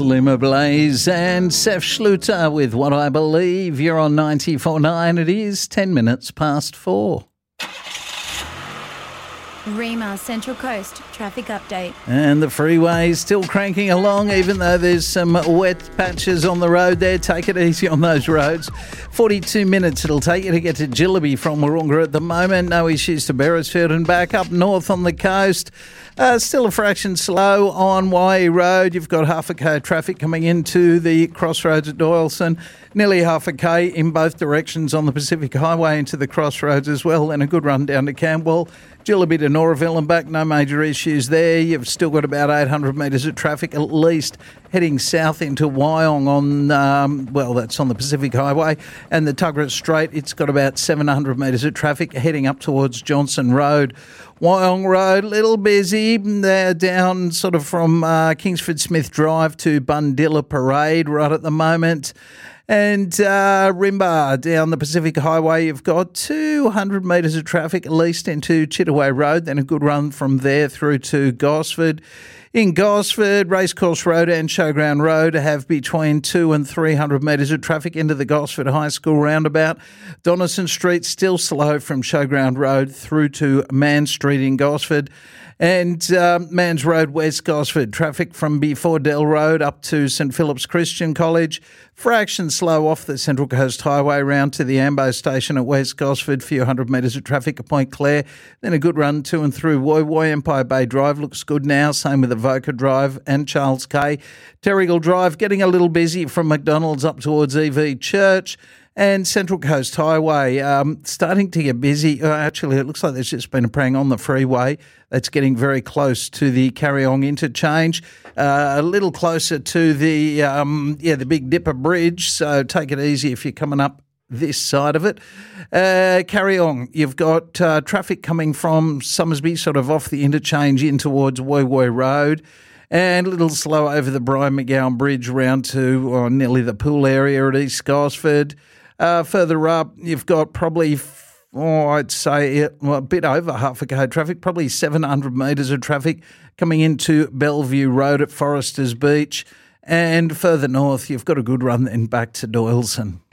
Lima Blaze and Seth Schluter with What I Believe. You're on 94.9. It is 10 minutes past 4. Rima Central Coast traffic update. And the freeway is still cranking along, even though there's some wet patches on the road there. Take it easy on those roads. 42 minutes it'll take you to get to Jillaby from Wahroonga at the moment. No issues to Beresfield and back up north on the coast. Still a fraction slow on Waihi Road. You've got half a K of traffic coming into the crossroads at Doyleson. Nearly half a K in both directions on the Pacific Highway into the crossroads as well. And a good run down to Camberwell. Jillaby to Noraville and back, no major issues there. You've still got about 800 metres of traffic at least heading south into Wyong on, that's on the Pacific Highway. And the Tuggerah Strait, it's got about 700 metres of traffic heading up towards Johnson Road. Wyong Road, little busy. They're down sort of from Kingsford Smith Drive to Bundilla Parade right at the moment. And Rimba down the Pacific Highway, you've got 200 metres of traffic at least into Chittaway Road, then a good run from there through to Gosford. In Gosford, Racecourse Road and Showground Road have between 200 and 300 metres of traffic into the Gosford High School roundabout. Donaldson Street still slow from Showground Road through to Mann Street in Gosford. And Manns Road, West Gosford, traffic from before Dell Road up to St Philip's Christian College. Fraction slow off the Central Coast Highway round to the Ambo station at West Gosford. Few hundred metres of traffic at Point Clare. Then a good run to and through Woy Woy. Empire Bay Drive looks good now. Same with Avoca Drive and Charles K. Terrigal Drive getting a little busy from McDonald's up towards EV Church. And Central Coast Highway starting to get busy. Actually, it looks like there's just been a prang on the freeway. That's getting very close to the Carryong interchange. A little closer to the Big Dipper Bridge. So take it easy if you're coming up this side of it. Carryong, you've got traffic coming from Summersby, sort of off the interchange in towards Woy Woy Road. And a little slow over the Brian McGowan Bridge round to nearly the pool area at East Gosford. Further up, you've got probably, I'd say a bit over half a K traffic, probably 700 metres of traffic coming into Bellevue Road at Foresters Beach. And further north, you've got a good run then back to Doyleson.